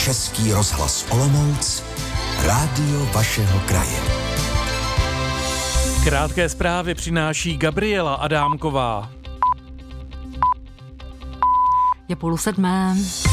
Český rozhlas Olomouc, rádio vašeho kraje. Krátké zprávy přináší Gabriela Adámková. Je 6:30.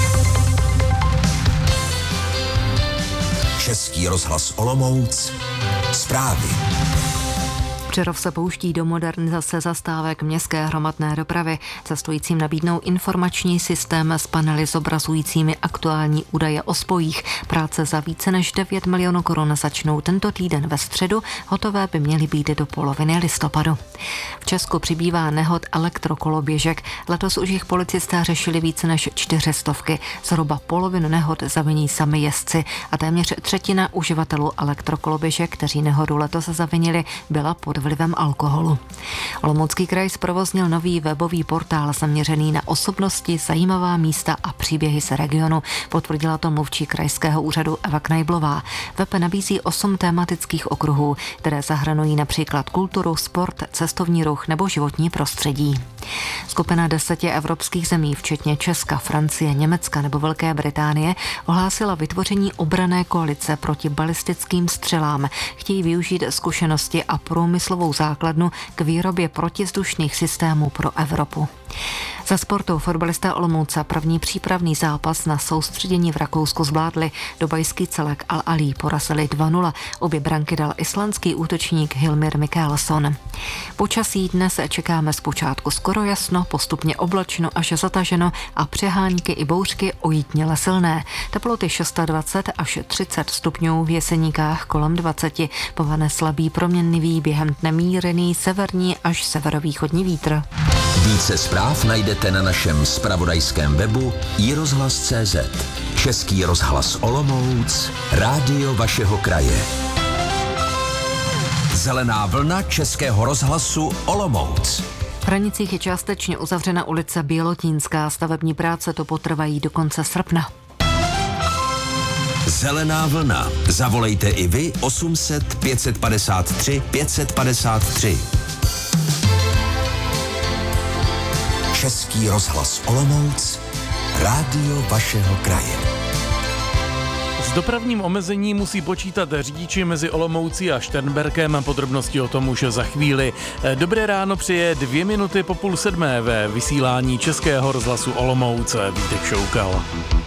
Český rozhlas Olomouc, zprávy. Přerov se pouští do modernizace zastávek městské hromadné dopravy. Cestujícím nabídnou informační systém s panely zobrazujícími aktuální údaje o spojích. Práce za více než 9 milionů korun začnou tento týden ve středu. Hotové by měly být do poloviny listopadu. V Česku přibývá nehod elektrokoloběžek. Letos už jich policisté řešili více než 400. Zhruba polovinu nehod zaviní sami jezdci a téměř třetina uživatelů elektrokoloběžek, kteří nehodu letos zavinili, byla pod vlivem alkoholu. Olomoucký kraj zprovoznil nový webový portál zaměřený na osobnosti, zajímavá místa a příběhy z regionu, potvrdila to mluvčí krajského úřadu Eva Knajblová. Web nabízí 8 tematických okruhů, které zahrnují například kulturu, sport, cestovní ruch nebo životní prostředí. Skupina 10 evropských zemí, včetně Česka, Francie, Německa nebo Velké Británie, ohlásila vytvoření obranné koalice proti balistickým střelám. Chtějí využít zkušenosti a průmyslovou základnu k výrobě protizdušných systémů pro Evropu. Za sportu fotbalisté Olomouce první přípravný zápas na soustředění v Rakousku zvládli. Dubajský celek Al-Ali porazili 2-0. Obě branky dal islandský útočník Hilmir Mikkelson. Počasí dnes čekáme zpočátku skoro jasno, postupně oblačno až zataženo a přehánky i bouřky ojítněle silné. Teploty 26 až 30 stupňů, v Jeseníkách kolem 20. Povane slabý proměnlivý, během dne mírný severní až severovýchodní vítr. Více zpráv najdete na našem zpravodajském webu iRozhlas.cz. Český rozhlas Olomouc, rádio vašeho kraje. Zelená vlna Českého rozhlasu Olomouc. V Hranicích je částečně uzavřena ulice Bělotínská. Stavební práce to potrvají do konce srpna. Zelená vlna. Zavolejte i vy 800 553 553. Český rozhlas Olomouc, rádio vašeho kraje. S dopravním omezením musí počítat řidiči mezi Olomoucí a Šternberkem. Podrobnosti o tom už za chvíli. Dobré ráno přeje 2 minuty po 6:30 ve vysílání Českého rozhlasu Olomouc Vítek Šoukal.